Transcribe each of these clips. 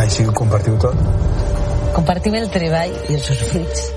Així ho compartiu tot? Compartim el treball i els seus fruits.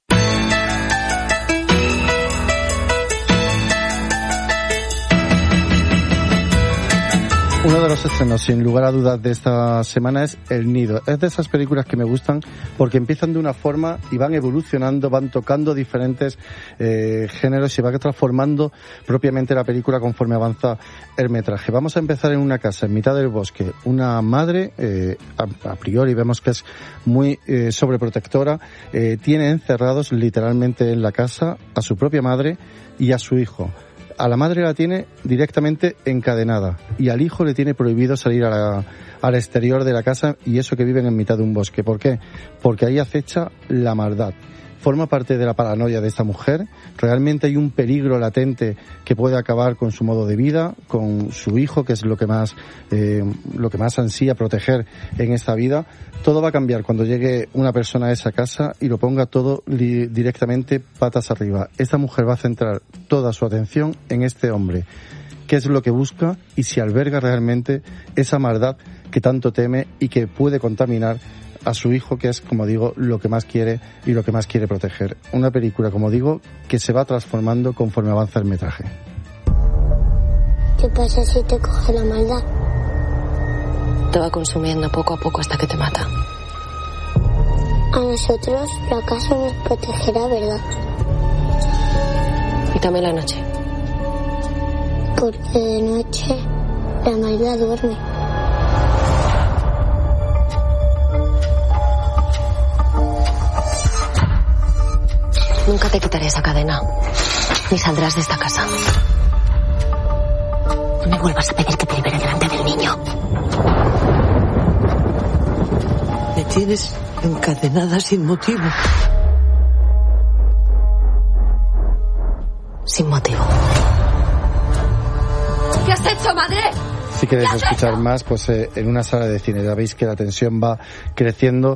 Uno de los estrenos, sin lugar a dudas, de esta semana es El Nido. Es de esas películas que me gustan porque empiezan de una forma y van evolucionando, van tocando diferentes géneros y va transformando propiamente la película conforme avanza el metraje. Vamos a empezar en una casa, en mitad del bosque. Una madre, a priori vemos que es muy sobreprotectora, tiene encerrados literalmente en la casa a su propia madre y a su hijo. A la madre la tiene directamente encadenada y al hijo le tiene prohibido salir al exterior de la casa, y eso que viven en mitad de un bosque. ¿Por qué? Porque ahí acecha la maldad. Forma parte de la paranoia de esta mujer. Realmente hay un peligro latente que puede acabar con su modo de vida, con su hijo, que es lo que más ansía proteger en esta vida. Todo va a cambiar cuando llegue una persona a esa casa y lo ponga todo directamente patas arriba. Esta mujer va a centrar toda su atención en este hombre. ¿Qué es lo que busca y si alberga realmente esa maldad que tanto teme y que puede contaminar a su hijo, que es, como digo, lo que más quiere y lo que más quiere proteger? Una película, como digo, que se va transformando conforme avanza el metraje. ¿Qué pasa si te coge la maldad? Te va consumiendo poco a poco hasta que te mata. A nosotros la casa nos protegerá, ¿verdad? Y también la noche. Porque de noche la maldad duerme. Nunca te quitaré esa cadena, ni saldrás de esta casa. No me vuelvas a pedir que te libere delante del niño. Me tienes encadenada sin motivo. Sin motivo. ¿Qué has hecho, madre? Si queréis escuchar más, pues en una sala de cine. Ya veis que la tensión va creciendo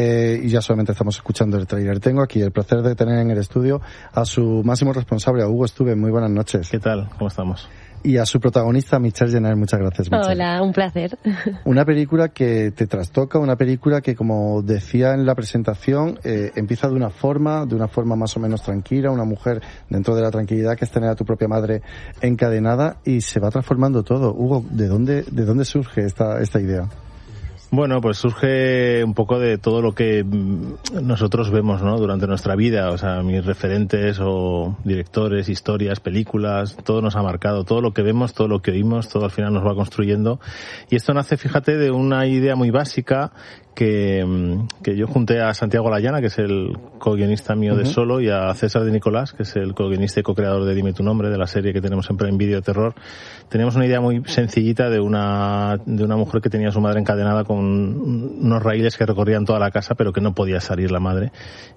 y ya solamente estamos escuchando el tráiler. Tengo aquí el placer de tener en el estudio a su máximo responsable, a Hugo Estube. Muy buenas noches. ¿Qué tal? ¿Cómo estamos? Y a su protagonista, Michelle Jenner. Muchas gracias, Michelle. Hola, un placer. Una película que te trastoca, una película que, como decía en la presentación, empieza de una forma más o menos tranquila, una mujer dentro de la tranquilidad que es tener a tu propia madre encadenada, y se va transformando todo. Hugo, ¿de dónde surge esta idea? Bueno, pues surge un poco de todo lo que nosotros vemos, ¿no?, durante nuestra vida. O sea, mis referentes o directores, historias, películas, todo nos ha marcado. Todo lo que vemos, todo lo que oímos, todo al final nos va construyendo. Y esto nace, fíjate, de una idea muy básica que yo junté a Santiago Layana, que es el co-guionista mío de Solo, y a César de Nicolás, que es el co-guionista y co-creador de Dime tu nombre, de la serie que tenemos en Prime Video de terror. Teníamos una idea muy sencillita de una mujer que tenía a su madre encadenada con unos raíles que recorrían toda la casa, pero que no podía salir la madre.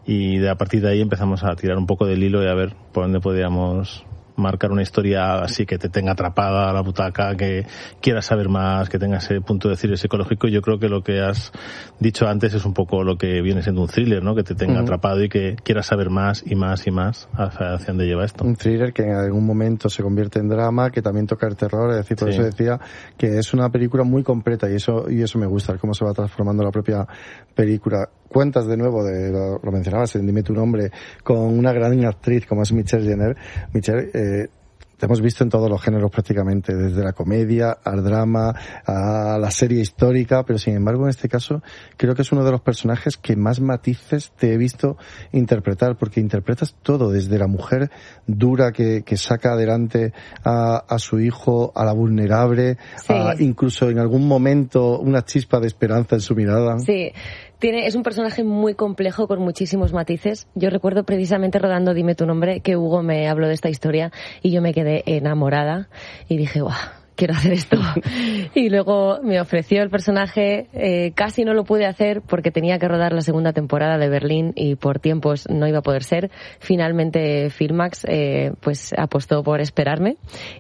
Y a partir de ahí empezamos a tirar un poco del hilo y a ver por dónde podíamos marcar una historia así que te tenga atrapada a la butaca, que quieras saber más, que tenga ese punto de decir psicológico. Yo creo que lo que has dicho antes es un poco lo que viene siendo un thriller, ¿no? Que te tenga atrapado y que quieras saber más y más y más hacia dónde lleva esto. Un thriller que en algún momento se convierte en drama, que también toca el terror, es decir, por eso decía que es una película muy completa, y eso me gusta, cómo se va transformando la propia película. Cuentas de nuevo, lo mencionabas en Dime tu nombre, con una gran actriz como es Michelle Jenner. Michelle, te hemos visto en todos los géneros prácticamente, desde la comedia al drama, a la serie histórica, pero sin embargo en este caso creo que es uno de los personajes que más matices te he visto interpretar, porque interpretas todo, desde la mujer dura que saca adelante a su hijo, a la vulnerable, a incluso en algún momento una chispa de esperanza en su mirada. Sí. Es un personaje muy complejo con muchísimos matices. Yo recuerdo precisamente rodando Dime tu nombre que Hugo me habló de esta historia y yo me quedé enamorada y dije, ¡guau! Quiero hacer esto. Y luego me ofreció el personaje, casi no lo pude hacer porque tenía que rodar la segunda temporada de Berlín y por tiempos no iba a poder ser. Finalmente Filmax pues apostó por esperarme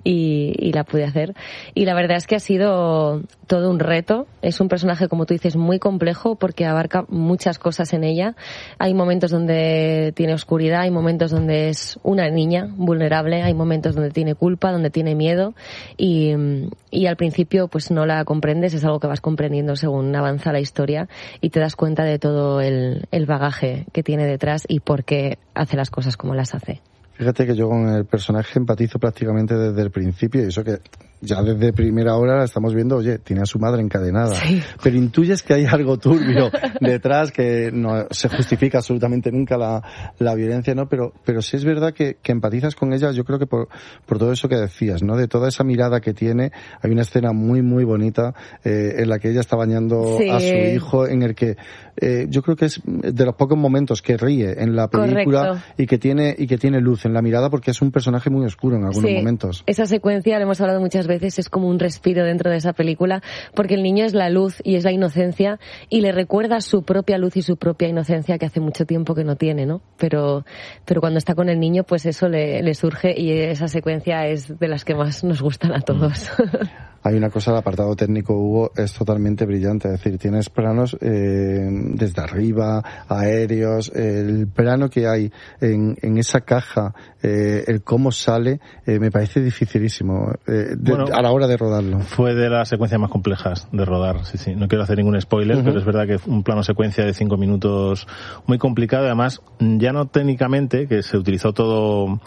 y la pude hacer. Y la verdad es que ha sido todo un reto. Es un personaje, como tú dices, muy complejo porque abarca muchas cosas en ella. Hay momentos donde tiene oscuridad, hay momentos donde es una niña vulnerable, hay momentos donde tiene culpa, donde tiene miedo y y al principio pues no la comprendes, es algo que vas comprendiendo según avanza la historia y te das cuenta de todo el bagaje que tiene detrás y por qué hace las cosas como las hace. Fíjate que yo con el personaje empatizo prácticamente desde el principio, y eso que ya desde primera hora estamos viendo, oye, tiene a su madre encadenada. Sí. Pero intuyes que hay algo turbio detrás, que no se justifica absolutamente nunca la violencia, ¿no? Pero sí es verdad que empatizas con ella, yo creo que por todo eso que decías, ¿no? De toda esa mirada que tiene. Hay una escena muy, muy bonita, en la que ella está bañando a su hijo, en el que, yo creo que es de los pocos momentos que ríe en la película. Correcto. y que tiene luz en la mirada, porque es un personaje muy oscuro en algunos momentos. Esa secuencia, lo hemos hablado muchas veces, es como un respiro dentro de esa película, porque el niño es la luz y es la inocencia, y le recuerda su propia luz y su propia inocencia que hace mucho tiempo que no tiene, ¿no? Pero cuando está con el niño, pues eso le surge, y esa secuencia es de las que más nos gustan a todos. Hay una cosa, el apartado técnico, Hugo, es totalmente brillante. Es decir, tienes planos desde arriba, aéreos, el plano que hay en esa caja, el cómo sale, me parece dificilísimo a la hora de rodarlo. Fue de las secuencias más complejas de rodar, sí. No quiero hacer ningún spoiler, pero es verdad que un plano secuencia de 5 minutos muy complicado, además, ya no técnicamente, que se utilizó todo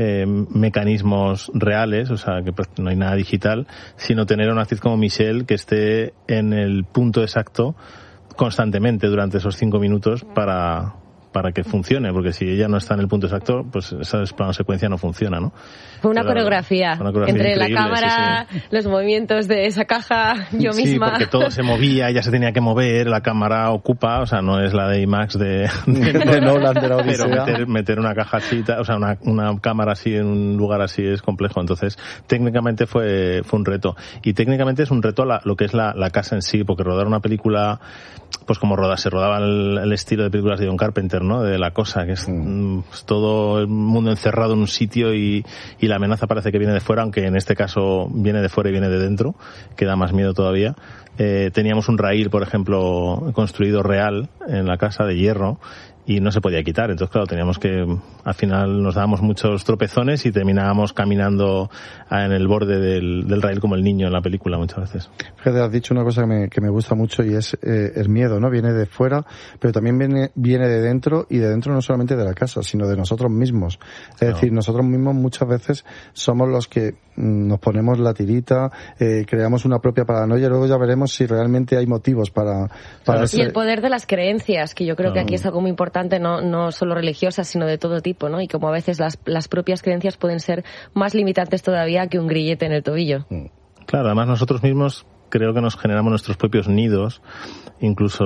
mecanismos reales, o sea, que no hay nada digital, sino tener a una actriz como Michelle que esté en el punto exacto constantemente durante esos 5 minutos para que funcione, porque si ella no está en el punto exacto, pues esa plano secuencia no funciona, ¿no? Fue una coreografía entre la cámara, los movimientos de esa caja, yo misma. Sí, porque todo se movía, ella se tenía que mover, la cámara ocupa, o sea, no es la de IMAX de Nolan, de la Odisea. Pero meter una caja así, o sea, una cámara así en un lugar así es complejo. Entonces, técnicamente fue un reto. Y técnicamente es un reto lo que es la casa en sí, porque rodar una película, pues como se rodaba el estilo de películas de John Carpenter, ¿no? De La Cosa, que es todo el mundo encerrado en un sitio y la amenaza parece que viene de fuera, aunque en este caso viene de fuera y viene de dentro, que da más miedo todavía. Teníamos un raíl, por ejemplo, construido real en la casa de hierro, y no se podía quitar. Entonces, claro, teníamos que, al final nos dábamos muchos tropezones y terminábamos caminando en el borde del raíl como el niño en la película muchas veces. Fíjate, has dicho una cosa que me gusta mucho, y es el miedo, ¿no? Viene de fuera, pero también viene de dentro, y de dentro no solamente de la casa, sino de nosotros mismos. Es decir, nosotros mismos muchas veces somos los que nos ponemos la tirita, creamos una propia paranoia, y luego ya veremos si realmente hay motivos para y el poder de las creencias, que yo creo que aquí es algo muy importante, no solo religiosas, sino de todo tipo, ¿no? Y como a veces las propias creencias pueden ser más limitantes todavía que un grillete en el tobillo. Claro, además nosotros mismos creo que nos generamos nuestros propios nidos, incluso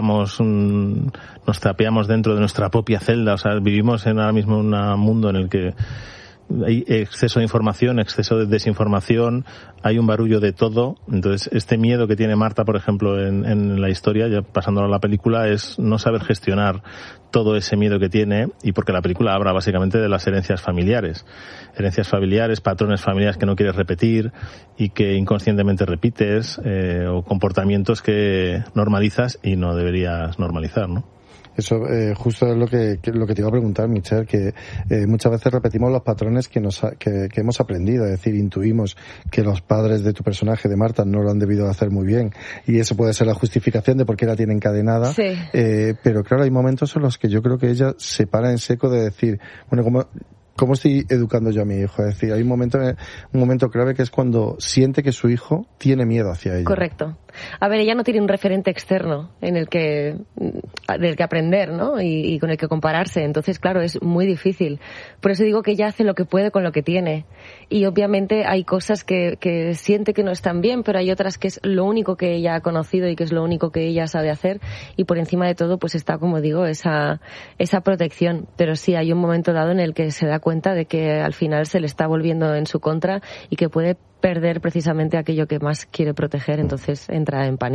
nos tapiamos dentro de nuestra propia celda, o sea, vivimos ahora mismo en un mundo en el que hay exceso de información, exceso de desinformación, hay un barullo de todo. Entonces, este miedo que tiene Marta, por ejemplo, en la historia, ya pasándolo a la película, es no saber gestionar todo ese miedo que tiene, y porque la película habla básicamente de las herencias familiares, patrones familiares que no quieres repetir y que inconscientemente repites, o comportamientos que normalizas y no deberías normalizar, ¿no? Eso justo es lo que te iba a preguntar, Michelle, que muchas veces repetimos los patrones que hemos aprendido, es decir, intuimos que los padres de tu personaje, de Marta, no lo han debido hacer muy bien, y eso puede ser la justificación de por qué la tiene encadenada. Sí. Pero claro, hay momentos en los que yo creo que ella se para en seco de decir, bueno, ¿cómo estoy educando yo a mi hijo? Es decir, hay un momento clave que es cuando siente que su hijo tiene miedo hacia ella. Correcto. A ver, ella no tiene un referente externo del que aprender, ¿no? Y con el que compararse. Entonces, claro, es muy difícil. Por eso digo que ella hace lo que puede con lo que tiene. Y obviamente hay cosas que siente que no están bien, pero hay otras que es lo único que ella ha conocido y que es lo único que ella sabe hacer. Y por encima de todo, pues está, como digo, esa protección. Pero sí, hay un momento dado en el que se da cuenta de que al final se le está volviendo en su contra y que puede perder precisamente aquello que más quiere proteger, entonces entra en pánico.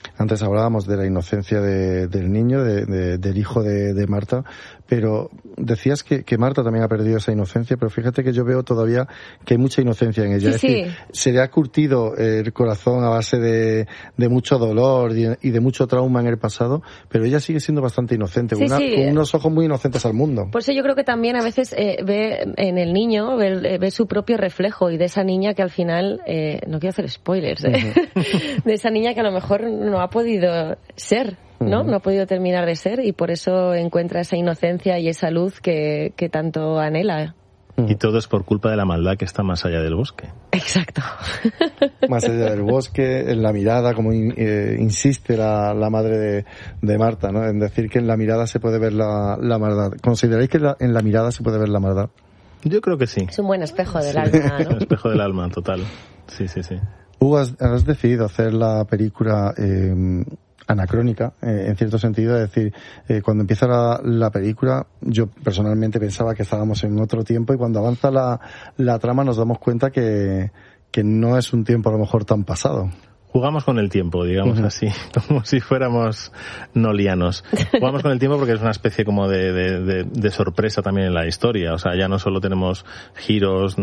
Antes hablábamos de la inocencia del niño, del hijo de Marta, pero decías que Marta también ha perdido esa inocencia, pero fíjate que yo veo todavía que hay mucha inocencia en ella. Sí, es decir, se le ha curtido el corazón a base de mucho dolor y de mucho trauma en el pasado, pero ella sigue siendo bastante inocente, con unos ojos muy inocentes al mundo. Por eso yo creo que también a veces ve en el niño, ve su propio reflejo, y de esa niña que al final, no quiero hacer spoilers, de esa niña que a lo mejor no ha podido ser, ¿no? No ha podido terminar de ser, y por eso encuentra esa inocencia y esa luz que tanto anhela. Y todo es por culpa de la maldad que está más allá del bosque. Exacto. Más allá del bosque, en la mirada, como insiste la madre de Marta, ¿no? En decir que en la mirada se puede ver la maldad. ¿Consideráis que en la mirada se puede ver la maldad? Yo creo que sí. Es un buen espejo del alma, ¿no? Un espejo del alma, total. Sí. Hugo, has decidido hacer la película anacrónica, en cierto sentido, es decir, cuando empieza la película, yo personalmente pensaba que estábamos en otro tiempo, y cuando avanza la trama nos damos cuenta que no es un tiempo a lo mejor tan pasado. Jugamos con el tiempo, digamos así, como si fuéramos nolianos. Jugamos con el tiempo porque es una especie como de sorpresa también en la historia. O sea, ya no solo tenemos giros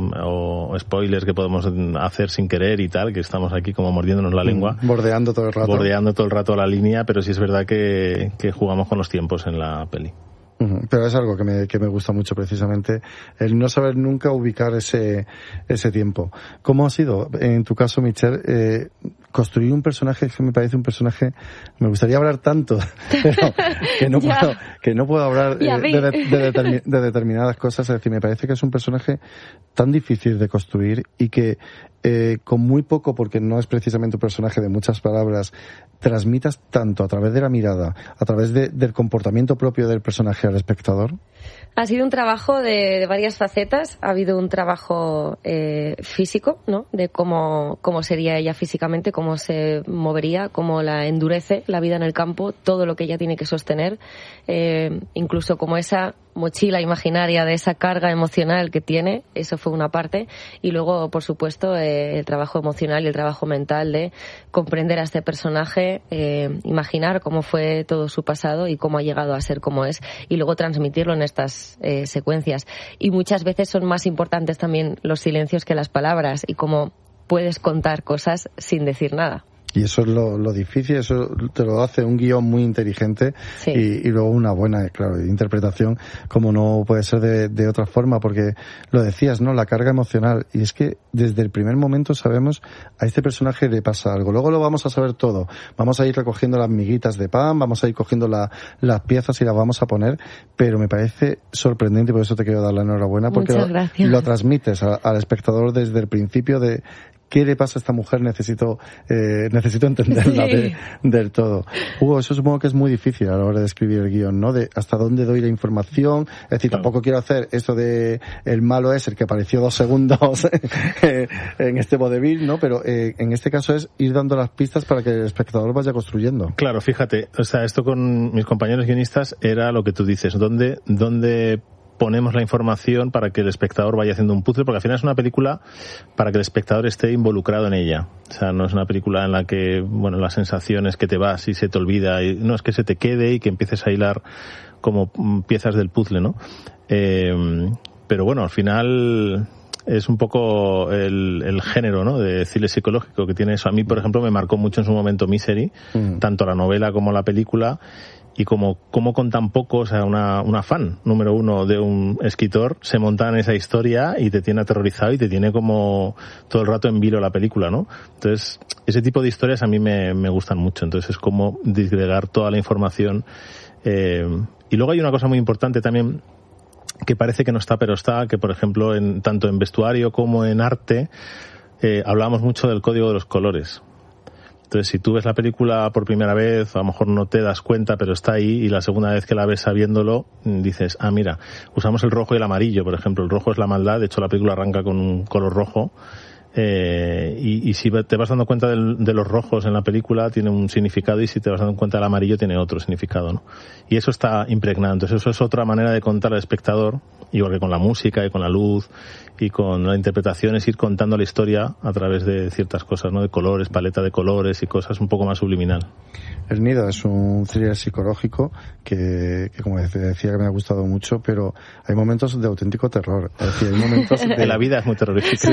o spoilers que podemos hacer sin querer y tal, que estamos aquí como mordiéndonos la lengua. Bordeando todo el rato la línea, pero sí es verdad que jugamos con los tiempos en la peli. Pero es algo que me gusta mucho, precisamente, el no saber nunca ubicar ese tiempo. ¿Cómo ha sido, en tu caso, Michelle, construir un personaje que me parece un personaje, me gustaría hablar tanto, pero que no puedo hablar de determinadas cosas? Es decir, me parece que es un personaje tan difícil de construir y que con muy poco, porque no es precisamente un personaje de muchas palabras, transmitas tanto a través de la mirada, a través del comportamiento propio del personaje al espectador. Ha sido un trabajo de varias facetas. Ha habido un trabajo físico, ¿no? De cómo sería ella físicamente, cómo se movería, cómo la endurece la vida en el campo, todo lo que ella tiene que sostener, incluso como esa mochila imaginaria de esa carga emocional que tiene. Eso fue una parte. Y luego, por supuesto, el trabajo emocional y el trabajo mental de comprender a este personaje, imaginar cómo fue todo su pasado y cómo ha llegado a ser como es, y luego transmitirlo en estas secuencias. Y muchas veces son más importantes también los silencios que las palabras, y cómo puedes contar cosas sin decir nada. Y eso es lo difícil, eso te lo hace un guión muy inteligente, sí. y luego una buena, claro, interpretación, como no puede ser de otra forma, porque lo decías, ¿no? La carga emocional. Y es que desde el primer momento sabemos a este personaje le pasa algo. Luego lo vamos a saber todo. Vamos a ir recogiendo las miguitas de pan, vamos a ir cogiendo las piezas y las vamos a poner, pero me parece sorprendente, y por eso te quiero dar la enhorabuena, porque lo transmites al espectador desde el principio de ¿qué le pasa a esta mujer? Necesito entenderla del todo. Hugo, eso supongo que es muy difícil a la hora de escribir el guión, ¿no? De hasta dónde doy la información. Es decir, tampoco quiero hacer esto de el malo es el que apareció 2 segundos en este vodevil, ¿no? Pero en este caso es ir dando las pistas para que el espectador vaya construyendo. Claro, fíjate, o sea, esto con mis compañeros guionistas era lo que tú dices, ¿dónde ponemos la información para que el espectador vaya haciendo un puzzle? Porque al final es una película para que el espectador esté involucrado en ella. O sea, no es una película en la que, bueno, la sensación es que te vas y se te olvida, y no, es que se te quede y que empieces a hilar como piezas del puzzle, ¿no? Pero bueno, al final es un poco el género, ¿no? De thriller psicológico que tiene eso. A mí, por ejemplo, me marcó mucho en su momento Misery, tanto la novela como la película. Y como con tan poco, o sea, una fan número 1 de un escritor se monta en esa historia y te tiene aterrorizado y te tiene como todo el rato en vilo la película, ¿no? Entonces, ese tipo de historias a mí me gustan mucho. Entonces es como disgregar toda la información. Y luego hay una cosa muy importante también, que parece que no está, pero está, que por ejemplo, tanto en vestuario como en arte, hablábamos mucho del código de los colores. Entonces, si tú ves la película por primera vez, a lo mejor no te das cuenta, pero está ahí, y la segunda vez que la ves sabiéndolo, dices, mira, usamos el rojo y el amarillo, por ejemplo. El rojo es la maldad, de hecho la película arranca con un color rojo, Y si te vas dando cuenta de los rojos en la película tiene un significado, y si te vas dando cuenta del amarillo tiene otro significado, ¿no? Y eso está impregnado. Entonces eso es otra manera de contar al espectador, igual que con la música y con la luz y con la interpretación, es ir contando la historia a través de ciertas cosas, ¿no? De colores, paleta de colores y cosas un poco más subliminal. El Nido es un thriller psicológico que como decía, que me ha gustado mucho, pero hay momentos de auténtico terror. Es decir, hay momentos de la vida es muy terrorífica.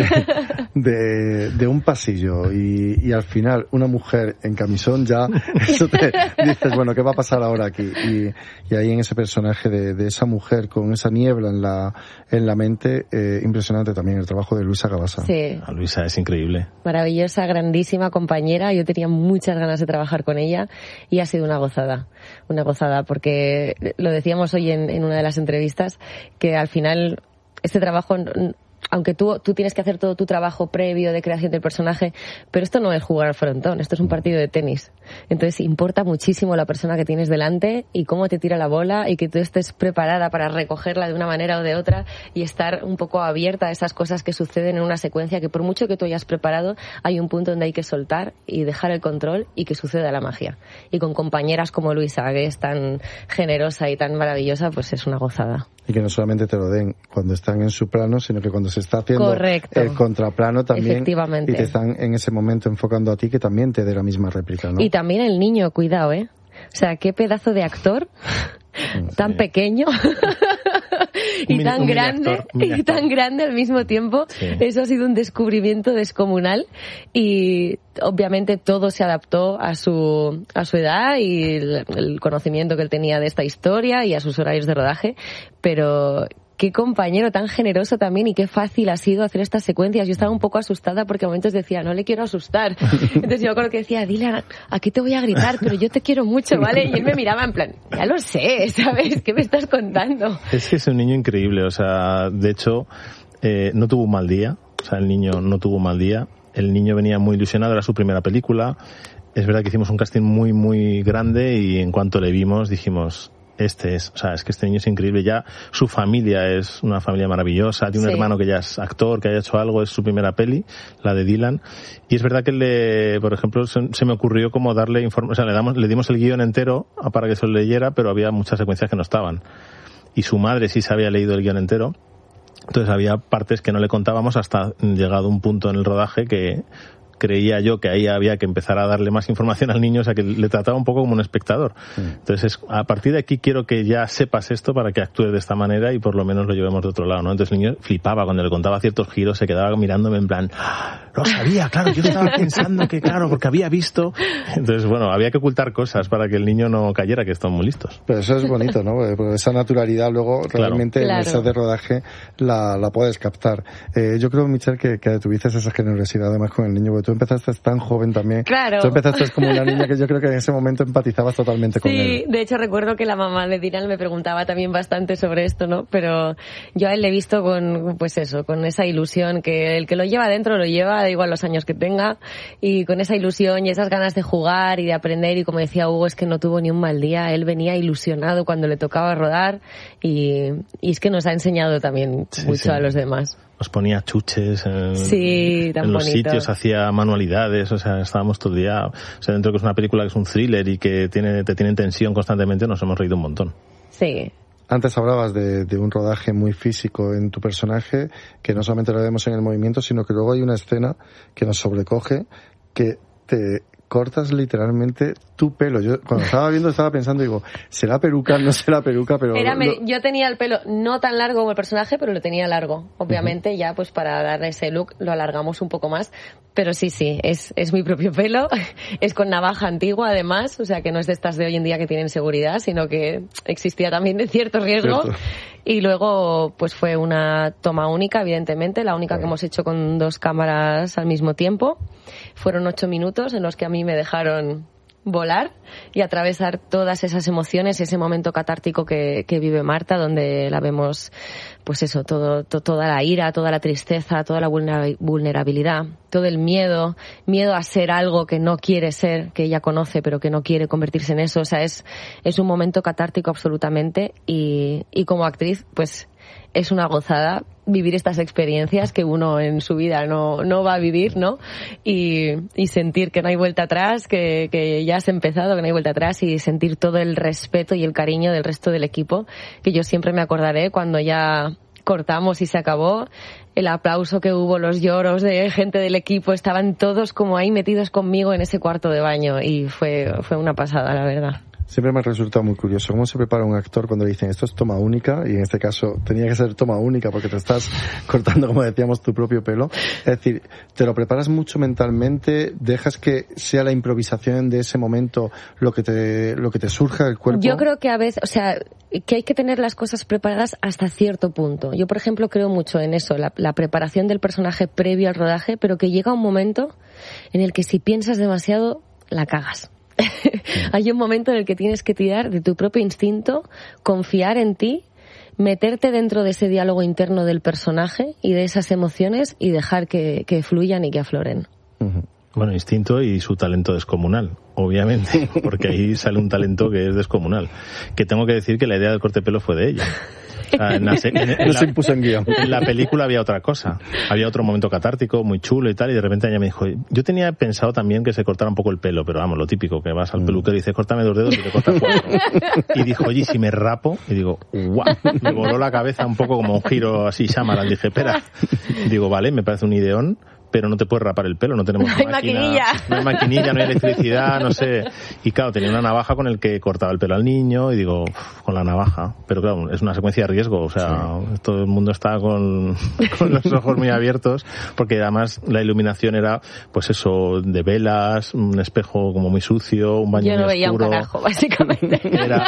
De un pasillo y al final una mujer en camisón, ya eso te dices, bueno, ¿qué va a pasar ahora aquí? Y ahí en ese personaje de esa mujer con esa niebla en la mente, impresionante también el trabajo de Luisa Gabasa. Sí. Luisa es increíble. Maravillosa, grandísima compañera. Yo tenía muchas ganas de trabajar con ella y ha sido una gozada porque lo decíamos hoy en una de las entrevistas, que al final este trabajo, aunque tú tienes que hacer todo tu trabajo previo de creación del personaje, pero esto no es jugar al frontón, esto es un partido de tenis. Entonces importa muchísimo la persona que tienes delante y cómo te tira la bola, y que tú estés preparada para recogerla de una manera o de otra y estar un poco abierta a esas cosas que suceden en una secuencia, que por mucho que tú hayas preparado, hay un punto donde hay que soltar y dejar el control y que suceda la magia. Y con compañeras como Luisa, que es tan generosa y tan maravillosa, pues es una gozada. Y que no solamente te lo den cuando están en su plano, sino que cuando se está haciendo el contraplano también, efectivamente, y te están en ese momento enfocando a ti, que también te dé la misma réplica, ¿no? Y también el niño, cuidado, O sea, qué pedazo de actor, tan pequeño y tan grande, y tan grande al mismo tiempo. Sí. Eso ha sido un descubrimiento descomunal, y obviamente todo se adaptó a su edad y el conocimiento que él tenía de esta historia y a sus horarios de rodaje, pero qué compañero tan generoso también, y qué fácil ha sido hacer estas secuencias. Yo estaba un poco asustada porque a momentos decía, no le quiero asustar. Entonces yo me acuerdo que decía, Dylan, aquí te voy a gritar, pero yo te quiero mucho, ¿vale? Y él me miraba en plan, ya lo sé, ¿sabes? ¿Qué me estás contando? Es que es un niño increíble, o sea, de hecho, no tuvo un mal día. O sea, el niño no tuvo un mal día. El niño venía muy ilusionado, era su primera película. Es verdad que hicimos un casting muy, muy grande, y en cuanto le vimos dijimos, es que este niño es increíble. Ya su familia es una familia maravillosa, tiene un hermano que ya es actor, que haya hecho algo, es su primera peli, la de Dylan. Y es verdad que por ejemplo, se me ocurrió como darle información, o sea, le dimos el guión entero para que se lo leyera, pero había muchas secuencias que no estaban. Y su madre sí se había leído el guión entero. Entonces había partes que no le contábamos hasta llegado un punto en el rodaje que creía yo que ahí había que empezar a darle más información al niño, o sea, que le trataba un poco como un espectador. Entonces, a partir de aquí quiero que ya sepas esto para que actúes de esta manera y por lo menos lo llevemos de otro lado, ¿no? Entonces el niño flipaba cuando le contaba ciertos giros, se quedaba mirándome en plan, lo sabía, claro, yo estaba pensando que claro, porque había visto. Entonces, bueno, había que ocultar cosas para que el niño no cayera, que están muy listos. Pero eso es bonito, ¿no? Porque esa naturalidad luego realmente en el set de rodaje la puedes captar. Yo creo, Michelle, que tuviste esa generosidad además con el niño, porque tú empezaste tan joven también. Claro. Tú empezaste como una niña que yo creo que en ese momento empatizabas totalmente con él. Sí, de hecho recuerdo que la mamá de Dylan me preguntaba también bastante sobre esto, ¿no? Pero yo a él le he visto con, pues eso, con esa ilusión, que el que lo lleva dentro lo lleva, da igual los años que tenga, y con esa ilusión y esas ganas de jugar y de aprender, y como decía Hugo, es que no tuvo ni un mal día, él venía ilusionado cuando le tocaba rodar, y es que nos ha enseñado también mucho a los demás. Nos ponía chuches en los bonito. Sitios, hacía manualidades, o sea, estábamos todo el día, o sea, dentro que es una película que es un thriller y que te tiene en tensión constantemente, nos hemos reído un montón. Sí. Antes hablabas de un rodaje muy físico en tu personaje, que no solamente lo vemos en el movimiento, sino que luego hay una escena que nos sobrecoge, que te cortas literalmente tu pelo. Yo cuando estaba viendo estaba pensando, digo, ¿será peluca? No será peluca, pero... Yo tenía el pelo no tan largo como el personaje, pero lo tenía largo. Obviamente ya pues para darle ese look lo alargamos un poco más. Pero sí, es mi propio pelo. Es con navaja antigua además, o sea que no es de estas de hoy en día que tienen seguridad, sino que existía también de cierto riesgo. Cierto. Y luego pues fue una toma única, evidentemente, la única que hemos hecho con 2 cámaras al mismo tiempo. Fueron 8 minutos en los que a mí me dejaron volar y atravesar todas esas emociones, ese momento catártico que vive Marta, donde la vemos, pues eso, toda la ira, toda la tristeza, toda la vulnerabilidad, todo el miedo a ser algo que no quiere ser, que ella conoce pero que no quiere convertirse en eso. O sea, es un momento catártico absolutamente, y como actriz, pues es una gozada vivir estas experiencias que uno en su vida no va a vivir, ¿no? Y sentir que no hay vuelta atrás, que ya has empezado, que no hay vuelta atrás, y sentir todo el respeto y el cariño del resto del equipo, que yo siempre me acordaré cuando ya cortamos y se acabó, el aplauso que hubo, los lloros de gente del equipo, estaban todos como ahí metidos conmigo en ese cuarto de baño, y fue una pasada, la verdad. Siempre me ha resultado muy curioso cómo se prepara un actor cuando le dicen esto es toma única, y en este caso tenía que ser toma única porque te estás cortando, como decíamos, tu propio pelo. Es decir, ¿te lo preparas mucho mentalmente? ¿Dejas que sea la improvisación de ese momento lo que te surja el cuerpo? Yo creo que a veces, o sea, que hay que tener las cosas preparadas hasta cierto punto. Yo, por ejemplo, creo mucho en eso, la preparación del personaje previo al rodaje, pero que llega un momento en el que si piensas demasiado, la cagas. Hay un momento en el que tienes que tirar de tu propio instinto, confiar en ti, meterte dentro de ese diálogo interno del personaje y de esas emociones y dejar que fluyan y que afloren. Bueno, instinto y su talento descomunal, obviamente, porque ahí sale un talento que es descomunal. Que tengo que decir que la idea del corte de pelo fue de ella. O sea, se impuso en guión. En la película había otra cosa. Había otro momento catártico, muy chulo y tal, y de repente ella me dijo, yo tenía pensado también que se cortara un poco el pelo, pero vamos, lo típico, que vas al peluquero y dices, córtame 2 dedos y te cortas 4. Y dijo, oye, si me rapo, y digo, guau, me voló la cabeza un poco como un giro así, Shyamalan. Dije, espera, digo, vale, me parece un ideón, pero no te puedes rapar el pelo, no tenemos maquinilla. No hay maquinilla, no hay electricidad, no sé. Y claro, tenía una navaja con el que cortaba el pelo al niño, y digo, con la navaja. Pero claro, es una secuencia de riesgo, o sea, sí. Todo el mundo está con los ojos muy abiertos, porque además la iluminación era, pues eso, de velas, un espejo como muy sucio, un baño muy oscuro. Yo no veía un carajo, básicamente.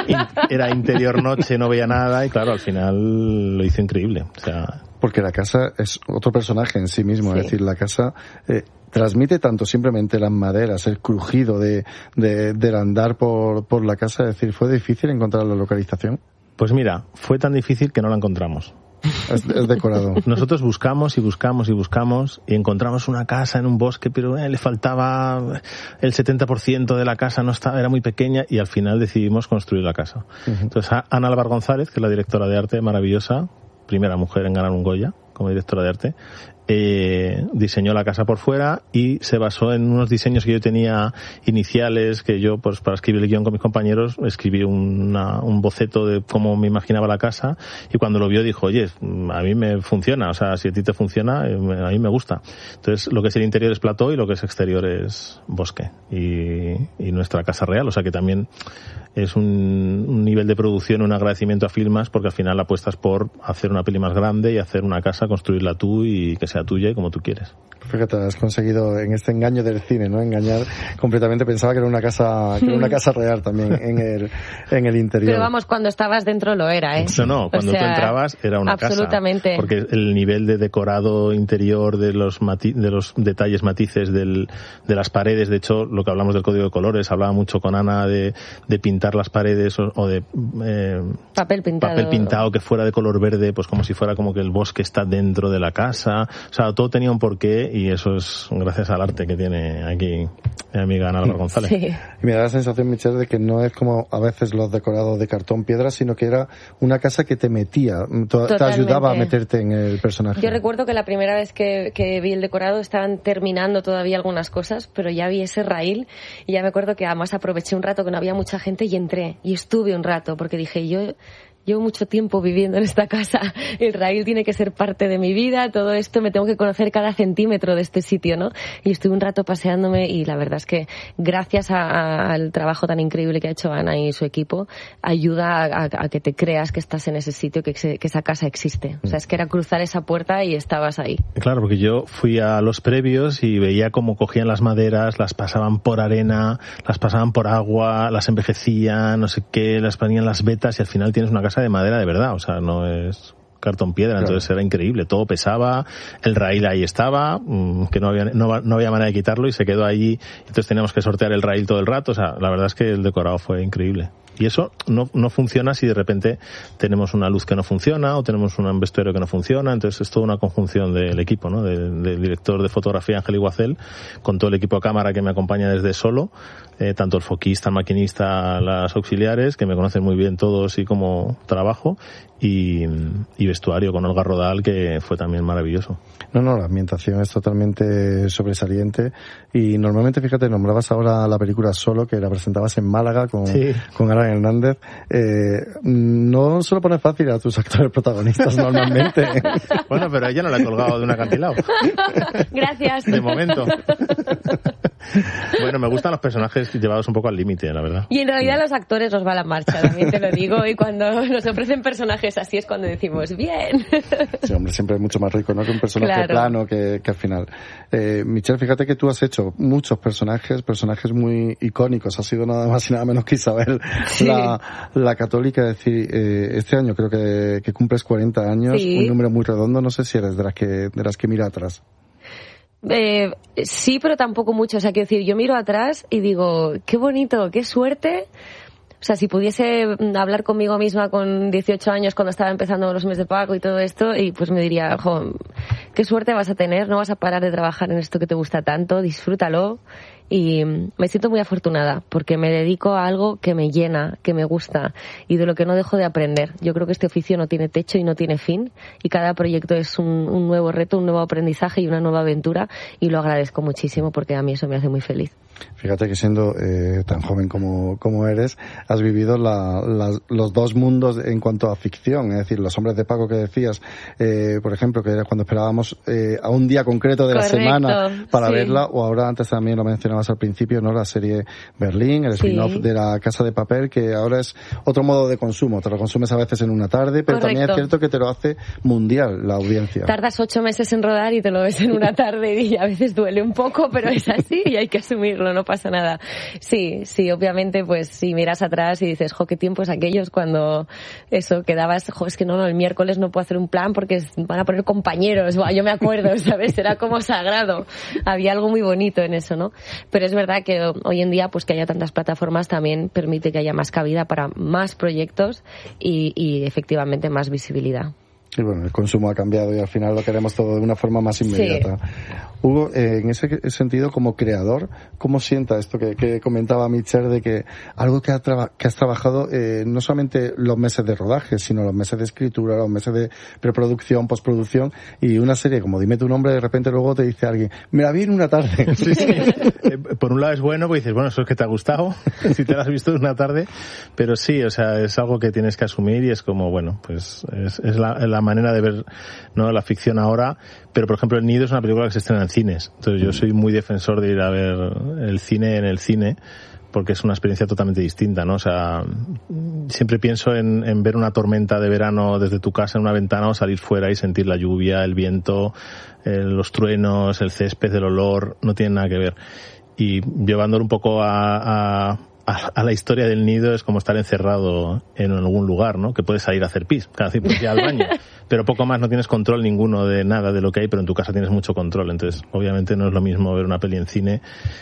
Era interior noche, no veía nada, y claro, al final lo hizo increíble, o sea... Porque la casa es otro personaje en sí mismo, sí. Es decir, la casa transmite tanto simplemente las maderas, el crujido del andar por la casa. Es decir, ¿fue difícil encontrar la localización? Pues mira, fue tan difícil que no la encontramos. Es decorado. Nosotros buscamos y encontramos una casa en un bosque, pero le faltaba el 70% de la casa, era muy pequeña, y al final decidimos construir la casa. Uh-huh. Entonces Ana Álvar González, que es la directora de arte, maravillosa, primera mujer en ganar un Goya como directora de arte, diseñó la casa por fuera y se basó en unos diseños que yo tenía iniciales, que yo, pues para escribir el guión con mis compañeros, escribí un boceto de cómo me imaginaba la casa, y cuando lo vio dijo, oye, a mí me funciona, o sea, si a ti te funciona, a mí me gusta. Entonces, lo que es el interior es plató y lo que es exterior es bosque, y nuestra casa real, o sea que también es un nivel de producción, un agradecimiento a Filmas, porque al final apuestas por hacer una peli más grande y hacer una casa, construirla tú y que sea tuya y como tú quieres. Fíjate, has conseguido en este engaño del cine, ¿no? Engañar completamente. Pensaba que era una casa real también en el interior. Pero vamos, cuando estabas dentro lo era, ¿eh? No, cuando tú entrabas era una absolutamente. Casa. Porque el nivel de decorado interior, de los detalles, matices de las paredes, de hecho, lo que hablamos del código de colores, hablaba mucho con Ana de pintar las paredes o de papel pintado que fuera de color verde, pues como si fuera como que el bosque está dentro de la casa. O sea, todo tenía un porqué, y eso es gracias al arte que tiene aquí mi amiga Ana Álvar González. Sí. Y me da la sensación, Michelle, de que no es como a veces los decorados de cartón piedra, sino que era una casa que te metía, te ayudaba a meterte en el personaje. Yo recuerdo que la primera vez que vi el decorado estaban terminando todavía algunas cosas, pero ya vi ese raíl, y ya me acuerdo que además aproveché un rato que no había mucha gente y entré y estuve un rato, porque dije, yo llevo mucho tiempo viviendo en esta casa, el raíl tiene que ser parte de mi vida, todo esto, me tengo que conocer cada centímetro de este sitio, ¿no? Y estuve un rato paseándome, y la verdad es que gracias al trabajo tan increíble que ha hecho Ana y su equipo, ayuda a que te creas que estás en ese sitio, que esa casa existe. O sea, es que era cruzar esa puerta y estabas ahí. Claro, porque yo fui a los previos y veía cómo cogían las maderas, las pasaban por arena, las pasaban por agua, las envejecían, no sé qué, las ponían las vetas, y al final tienes una casa de madera de verdad, o sea, no es cartón piedra, claro. Entonces era increíble, todo pesaba, el raíl ahí estaba, que no había manera de quitarlo, y se quedó allí, entonces teníamos que sortear el raíl todo el rato, o sea, la verdad es que el decorado fue increíble. Y eso no funciona si de repente tenemos una luz que no funciona o tenemos un vestuario que no funciona. Entonces es toda una conjunción del equipo, ¿no? Del director de fotografía Ángel Iguacel, con todo el equipo de cámara que me acompaña desde Solo, tanto el foquista, el maquinista, las auxiliares, que me conocen muy bien todos y cómo trabajo, y vestuario con Olga Rodal, que fue también maravilloso. No, la ambientación es totalmente sobresaliente, y normalmente, fíjate, nombrabas ahora la película Solo, que la presentabas en Málaga con Aran Hernández. No se lo pone fácil a tus actores protagonistas normalmente. Bueno, pero ella no la ha colgado de un acantilado. Gracias. De momento. Bueno, me gustan los personajes llevados un poco al límite, la verdad. Y en realidad los actores nos va la marcha, también te lo digo, y cuando nos ofrecen personajes así es cuando decimos, bien. Sí, hombre, siempre es mucho más rico, ¿no?, que un personaje plano que al final. Michelle, fíjate que tú has hecho muchos personajes muy icónicos. Has sido nada más y nada menos que Isabel, sí, la católica. Es decir, este año creo que cumples 40 años, sí, un número muy redondo. No sé si eres de las que mira atrás. Sí, pero tampoco mucho. O sea, quiero decir, yo miro atrás y digo, qué bonito, qué suerte. O sea, si pudiese hablar conmigo misma con 18 años cuando estaba empezando los meses de pago y todo esto, y pues me diría, qué suerte vas a tener, no vas a parar de trabajar en esto que te gusta tanto, disfrútalo. Y me siento muy afortunada porque me dedico a algo que me llena, que me gusta y de lo que no dejo de aprender. Yo creo que este oficio no tiene techo y no tiene fin, y cada proyecto es un nuevo reto, un nuevo aprendizaje y una nueva aventura, y lo agradezco muchísimo porque a mí eso me hace muy feliz. Fíjate que siendo tan joven como eres, has vivido los dos mundos en cuanto a ficción, es decir, Los hombres de pago que decías, por ejemplo, que era cuando esperábamos a un día concreto de Correcto, la semana para sí, verla, o ahora antes también lo mencionabas al principio, ¿no?, la serie Berlín, el spin-off, sí, de La Casa de Papel, que ahora es otro modo de consumo, te lo consumes a veces en una tarde, pero correcto, también es cierto que te lo hace mundial la audiencia. Tardas 8 meses en rodar y te lo ves en una tarde, y a veces duele un poco, pero es así y hay que asumirlo, no pasa nada. Sí, obviamente, pues si miras atrás y dices, qué tiempos aquellos cuando eso, quedabas, es que no, el miércoles no puedo hacer un plan porque van a poner compañeros, yo me acuerdo, ¿sabes? Era como sagrado. Había algo muy bonito en eso, ¿no? Pero es verdad que hoy en día, pues que haya tantas plataformas también permite que haya más cabida para más proyectos y efectivamente más visibilidad. Y bueno, el consumo ha cambiado y al final lo queremos todo de una forma más inmediata. Sí. Hugo, en ese sentido, como creador, ¿cómo sienta esto que comentaba Michelle, de que algo que has trabajado no solamente los meses de rodaje, sino los meses de escritura, los meses de preproducción, postproducción, y una serie como Dime tu nombre, de repente luego te dice alguien, me la vi en una tarde? Sí, sí. Por un lado es bueno, porque dices, bueno, eso es que te ha gustado, si te la has visto en una tarde, pero sí, o sea, es algo que tienes que asumir y es como, bueno, pues es la manera de ver, ¿no?, la ficción ahora. Pero por ejemplo El Nido es una película que se estrena en cines, entonces yo soy muy defensor de ir a ver el cine en el cine, porque es una experiencia totalmente distinta, ¿no? O sea, siempre pienso en ver una tormenta de verano desde tu casa en una ventana, o salir fuera y sentir la lluvia, el viento, los truenos, el césped, el olor, no tiene nada que ver. Y llevándolo un poco a la historia del Nido, es como estar encerrado en algún lugar, ¿no? Que puedes salir a hacer pis, cada 5 días al baño, pero poco más, no tienes control ninguno de nada de lo que hay, pero en tu casa tienes mucho control. Entonces, obviamente no es lo mismo ver una peli en cine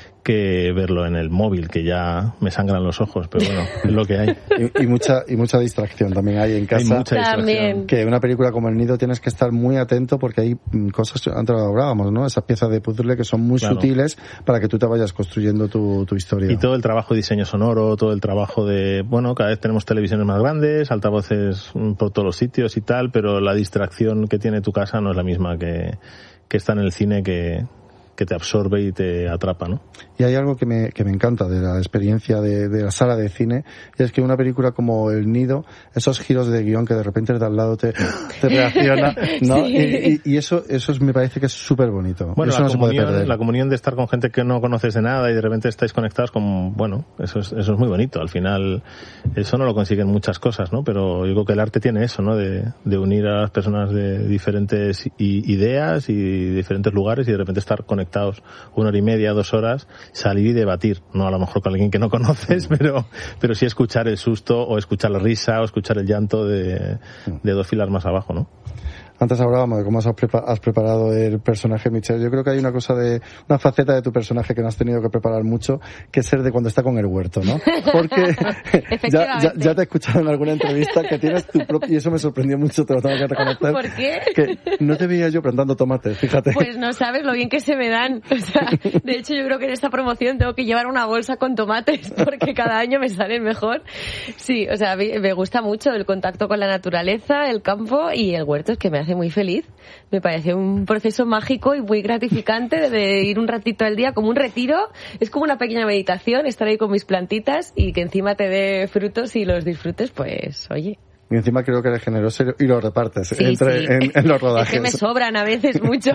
que verlo en el móvil, que ya me sangran los ojos, pero bueno, es lo que hay. Y mucha distracción también hay en casa. Hay mucha distracción. También. Que una película como El Nido tienes que estar muy atento porque hay cosas, antes lo hablábamos, ¿no? Esas piezas de puzzle que son muy sutiles para que tú te vayas construyendo tu historia. Y todo el trabajo de diseño sonoro, todo el trabajo de, bueno, cada vez tenemos televisiones más grandes, altavoces por todos los sitios y tal, pero la distracción que tiene tu casa no es la misma que está en el cine, que te absorbe y te atrapa, ¿no? Y hay algo que me encanta de la experiencia de la sala de cine, y es que una película como El Nido, esos giros de guión que de repente de al lado te reacciona, ¿no? Sí. Y eso me parece que es súper bonito. Bueno, eso la comunión de estar con gente que no conoces de nada y de repente estáis conectados con, bueno, eso es muy bonito. Al final, eso no lo consiguen muchas cosas, ¿no? Pero yo creo que el arte tiene eso, ¿no? De unir a las personas de diferentes ideas y diferentes lugares y de repente estar conectados 1 hora y media, 2 horas, salir y debatir, no a lo mejor con alguien que no conoces, pero sí escuchar el susto o escuchar la risa o escuchar el llanto de 2 filas más abajo, ¿no? Antes hablábamos de cómo has preparado el personaje, Michelle. Yo creo que hay una faceta de tu personaje que no has tenido que preparar mucho, que es ser de cuando está con el huerto, ¿no? Porque ya te he escuchado en alguna entrevista que tienes tu propio, y eso me sorprendió mucho, te lo tengo que reconocer. ¿Por qué? Que no te veía yo plantando tomates, fíjate. Pues no sabes lo bien que se me dan. O sea, de hecho, yo creo que en esta promoción tengo que llevar una bolsa con tomates porque cada año me salen mejor. Sí, o sea, me gusta mucho el contacto con la naturaleza, el campo y el huerto, es que me hace muy feliz. Me parece un proceso mágico y muy gratificante de ir un ratito al día, como un retiro. Es como una pequeña meditación, estar ahí con mis plantitas y que encima te dé frutos y los disfrutes, pues oye. Y encima creo que eres generoso y lo repartes en los rodajes. Es que me sobran a veces muchos.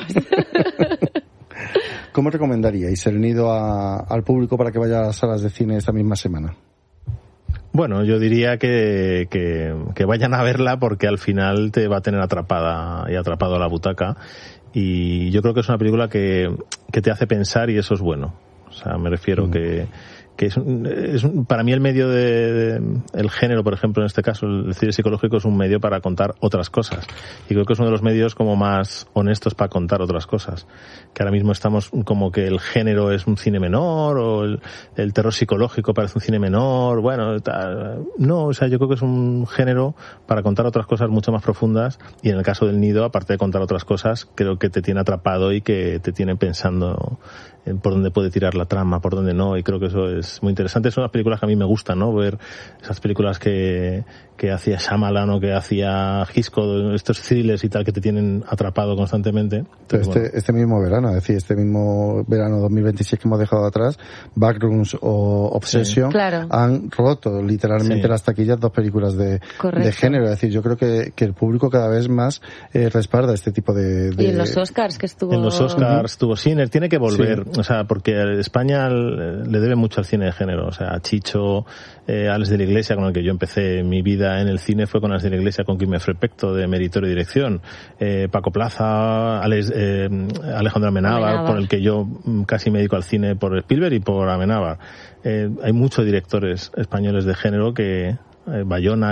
¿Cómo recomendaríais el Nido al público para que vaya a las salas de cine esta misma semana? Bueno, yo diría que vayan a verla porque al final te va a tener atrapado a la butaca, y yo creo que es una película que te hace pensar, y eso es bueno. O sea, me refiero que para mí el medio el género, por ejemplo, en este caso el cine psicológico, es un medio para contar otras cosas, y creo que es uno de los medios como más honestos para contar otras cosas, que ahora mismo estamos como que el género es un cine menor, o el terror psicológico parece un cine menor, bueno, no, o sea, yo creo que es un género para contar otras cosas mucho más profundas, y en el caso del Nido, aparte de contar otras cosas, creo que te tiene atrapado y que te tiene pensando por dónde puede tirar la trama, por dónde no, y creo que eso es muy interesante. Son las películas que a mí me gustan, ¿no? Ver esas películas que hacía Shyamalan o que hacía Hitchcock, estos thrillers y tal, que te tienen atrapado constantemente. Entonces, este mismo verano, es decir, este mismo verano 2026 que hemos dejado atrás, Backrooms o Obsession, claro, han roto literalmente las taquillas, dos películas de género. Es decir, yo creo que el público cada vez más respalda este tipo de... Y en los Oscars que estuvo... En los Oscars estuvo Sinner, tiene que volver, o sea, porque España le debe mucho al cine de género, o sea, Chicho, Alex de la Iglesia, con el que yo empecé mi vida en el cine, fue con Alex de la Iglesia, con quien me Perfecto, de meritorio y dirección, Paco Plaza, Alejandro Amenábar, por el que yo casi me dedico al cine, por Spielberg y por Amenábar. Hay muchos directores españoles de género que Bayona,